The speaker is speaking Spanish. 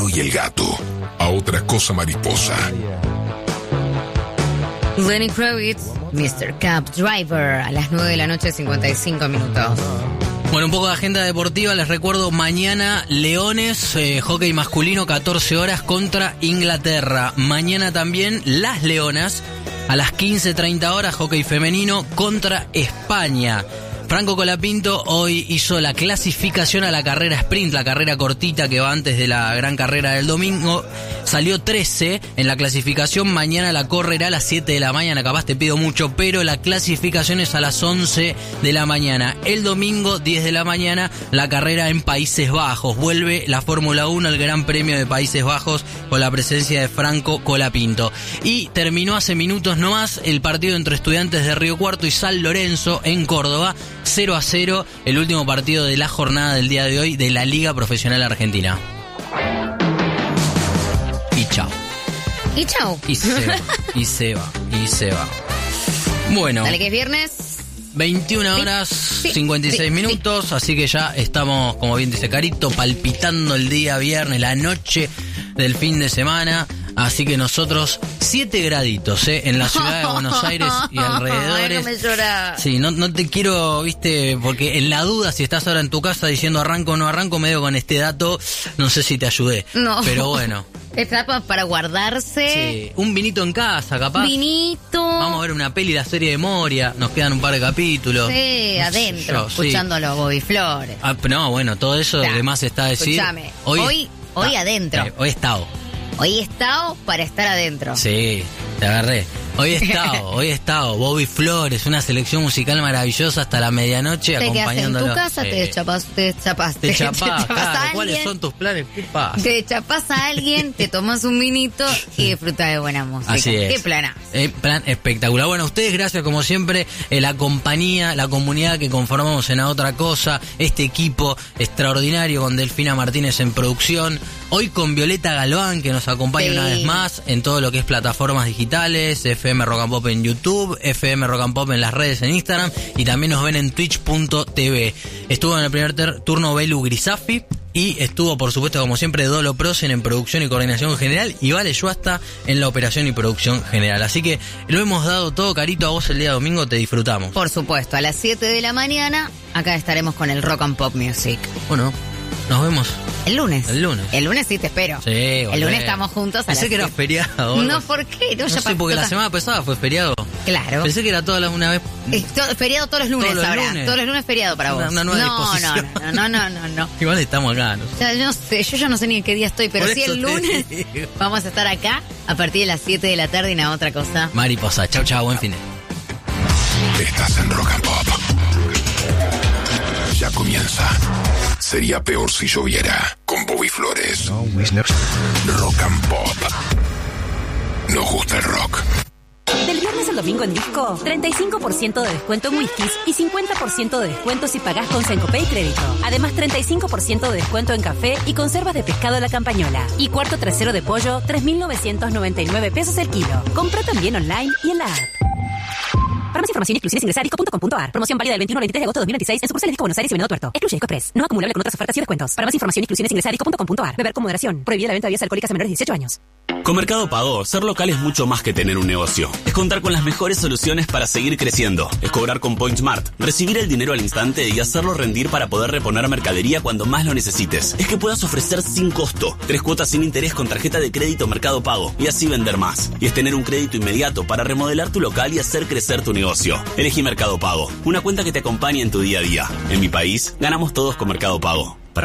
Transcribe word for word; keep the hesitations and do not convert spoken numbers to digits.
y el gato. A otra cosa mariposa. Lenny Kravitz, mister Cab Driver, a las nueve de la noche, cincuenta y cinco minutos. Bueno, un poco de agenda deportiva. Les recuerdo, mañana Leones, eh, hockey masculino, catorce horas contra Inglaterra. Mañana también las Leonas, a las quince treinta horas, hockey femenino contra España. Franco Colapinto hoy hizo la clasificación a la carrera sprint, la carrera cortita que va antes de la gran carrera del domingo. Salió trece en la clasificación, mañana la correrá a las siete de la mañana, capaz te pido mucho, pero la clasificación es a las once de la mañana. El domingo, diez de la mañana, la carrera en Países Bajos. Vuelve la Fórmula uno, el Gran Premio de Países Bajos, con la presencia de Franco Colapinto. Y terminó hace minutos nomás el partido entre Estudiantes de Río Cuarto y San Lorenzo en Córdoba. cero a cero, el último partido de la jornada del día de hoy de la Liga Profesional Argentina. Y chao. Y chao. Y se va, y se va, y se va. Bueno. Dale que es viernes. veintiuna horas, sí, cincuenta y seis sí, minutos, sí. Así que ya estamos, como bien dice Carito, palpitando el día viernes, la noche del fin de semana. Así que nosotros, siete graditos, ¿eh? En la ciudad de Buenos Aires y alrededores. Ay, no me llora. Sí, no, no te quiero, viste, porque en la duda, si estás ahora en tu casa diciendo arranco o no arranco, medio con este dato, no sé si te ayudé. No. Pero bueno. Está para guardarse. Sí, un vinito en casa, capaz. Vinito. Vamos a ver una peli, la serie de Moria, nos quedan un par de capítulos. Sí, no adentro, yo, escuchando sí. Los Bobby Flores. Ah, no, bueno, todo eso ya. Además está a decir. Escuchame, hoy, hoy, hoy adentro. Eh, hoy he estado. Hoy he estado para estar adentro. Sí, te agarré. Hoy he estado, hoy he estado. Bobby Flores, una selección musical maravillosa hasta la medianoche, ¿Te acompañándolo. ¿En tu casa sí. te chapas, te chapas, te, te chapás, te claro. ¿Cuáles son tus planes? ¿Qué pasa? Te chapas a alguien, te tomas un vinito y disfrutas de buena música. Así es. ¿Qué plana? Eh, plan espectacular. Bueno, a ustedes gracias como siempre, eh, la compañía, la comunidad que conformamos en A Otra Cosa, este equipo extraordinario con Delfina Martínez en producción. Hoy con Violeta Galván, que nos acompaña sí. una vez más en todo lo que es plataformas digitales, F M Rock and Pop en YouTube, F M Rock and Pop en las redes en Instagram y también nos ven en twitch punto t v. Estuvo en el primer ter- turno Belu Grisafi y estuvo, por supuesto, como siempre, Dolo Prosen en producción y coordinación general y Vale Yuasta en la operación y producción general. Así que lo hemos dado todo, Carito, a vos el día domingo, te disfrutamos. Por supuesto, a las siete de la mañana acá estaremos con el Rock and Pop Music. Bueno, nos vemos. El lunes. El lunes. El lunes sí te espero. Sí, volvé. El lunes estamos juntos. Pensé que era feriado. No, ¿por qué? No, no ya sé, porque la semana pasada fue feriado. Claro. Pensé que era toda la, una vez. Es to- feriado todos los lunes, todos los ahora. lunes. Todos los lunes feriado para vos. Una, una nueva no, disposición. no, no, no, no, no, no. Igual estamos acá, ¿no? Ya, yo no sé, yo ya no sé ni en qué día estoy, pero Por sí el lunes vamos a estar acá a partir de las siete de la tarde y nada otra cosa. Mariposa, chau, chau, buen fin de. Estás en Rock and Pop. Ya comienza. Sería peor si lloviera. Con Bobby Flores. Rock and Pop. Nos gusta el rock. Del viernes al domingo en Disco, treinta y cinco por ciento de descuento en whiskies y cincuenta por ciento de descuento si pagás con Sencopay Crédito. Además, treinta y cinco por ciento de descuento en café y conservas de pescado a la campañola. Y cuarto trasero de pollo, tres mil novecientos noventa y nueve pesos el kilo. Compra también online y en la app. Para más información y exclusiones ingresa a disco punto com punto a r. Promoción válida del veintiuno al veintitrés de agosto de dos mil veintiséis en sucursales Disco Buenos Aires y Venado Tuerto. Excluye Disco Express. No acumulable con otras ofertas y descuentos. Para más información y exclusiones ingresa a disco punto com punto a r. Beber con moderación. Prohibida la venta de bebidas alcohólicas a menores de dieciocho años. Con Mercado Pago, ser local es mucho más que tener un negocio. Es contar con las mejores soluciones para seguir creciendo. Es cobrar con PointSmart, recibir el dinero al instante y hacerlo rendir para poder reponer mercadería cuando más lo necesites. Es que puedas ofrecer sin costo, tres cuotas sin interés con tarjeta de crédito Mercado Pago y así vender más. Y es tener un crédito inmediato para remodelar tu local y hacer crecer tu negocio. Elegí Mercado Pago, una cuenta que te acompañe en tu día a día. En mi país, ganamos todos con Mercado Pago.